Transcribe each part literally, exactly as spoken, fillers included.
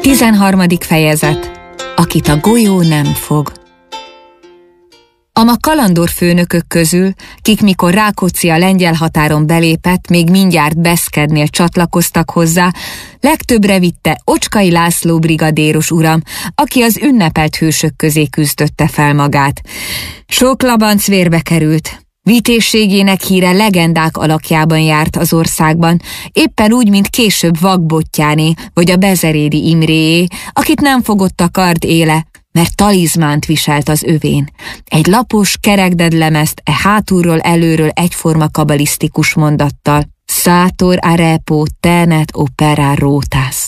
Tizenharmadik fejezet. Akit a golyó nem fog. A kalandor főnökök közül, kik mikor Rákóczi a lengyel határon belépett, még mindjárt Beszkednél csatlakoztak hozzá, legtöbbre vitte Ocskai László brigadéros uram, aki az ünnepelt hősök közé küzdötte fel magát. Sok labanc vérbe került. Vitézségének híre legendák alakjában járt az országban, éppen úgy, mint később Vakbottyáné vagy a Bezerédi Imréé, akit nem fogott a kard éle, mert talizmánt viselt az övén. Egy lapos, kerekdedlemezt e hátulról előről egyforma kabalisztikus mondattal: Szátor arepo tenet opera rotas.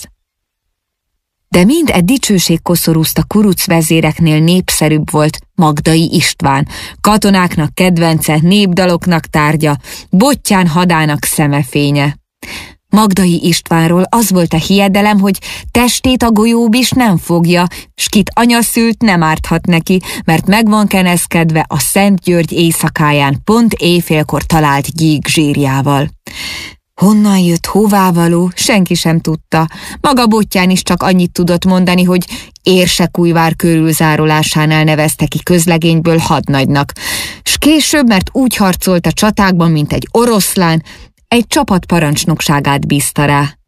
De mind e dicsőségkoszorúzta kuruc vezéreknél népszerűbb volt Magdai István, katonáknak kedvence, népdaloknak tárgya, Bottyán hadának szemefénye. Magdai Istvánról az volt a hiedelem, hogy testét a golyóbis nem fogja, s kit anya szült, nem árthat neki, mert meg van keneszkedve a Szent György éjszakáján pont éjfélkor talált gyík zsírjával. Honnan jött, hová való, senki sem tudta. Maga Bottyán is csak annyit tudott mondani, hogy Érsekújvár körülzárolásánál nevezte ki közlegényből hadnagynak, s később, mert úgy harcolt a csatákban, mint egy oroszlán, egy csapat parancsnokságát bízta rá.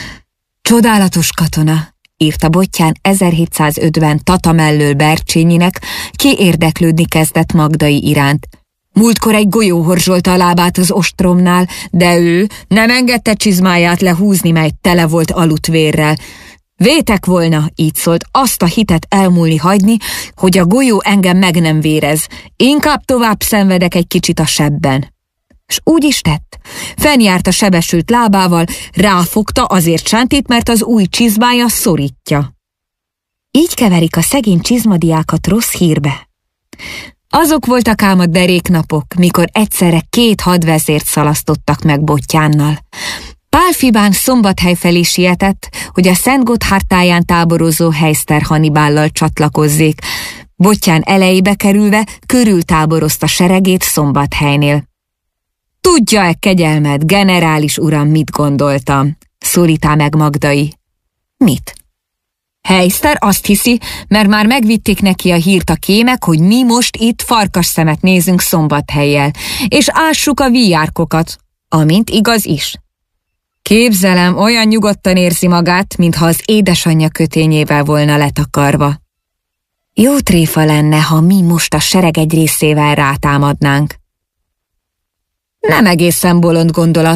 Csodálatos katona, írta Bottyán ezerhétszázötben Tata mellől Bercsényinek, ki érdeklődni kezdett Magdai iránt. Múltkor egy golyó horzsolta a lábát az ostromnál, de ő nem engedte csizmáját lehúzni, mely tele volt alutvérrel. Vétek volna, így szólt, azt a hitet elmúlni hagyni, hogy a golyó engem meg nem vérez, inkább tovább szenvedek egy kicsit a sebben. S úgy is tett. Fennjárt a sebesült lábával, ráfogta azért sántít, mert az új csizmája szorítja. Így keverik a szegény csizmadiákat rossz hírbe. Azok voltak ám a derék napok, mikor egyszerre két hadvezért szalasztottak meg Bottyánnal. Pál Fibán Szombathely felé sietett, hogy a Szent Gotthárd táján táborozó Heiszter Hannibállal csatlakozzék. Bottyán elejébe kerülve körültáborozta seregét Szombathelynél. Tudja-e, kegyelmed, generális uram, mit gondoltam? Szólítá meg Magdai. Mit? Heiszter azt hiszi, mert már megvitték neki a hírt a kémek, hogy mi most itt farkasszemet nézünk Szombathellyel, és ássuk a víjárkokat, amint igaz is. Képzelem, olyan nyugodtan érzi magát, mintha az édesanyja kötényével volna letakarva. Jó tréfa lenne, ha mi most a sereg egy részével rátámadnánk. Nem egészen bolond gondolat,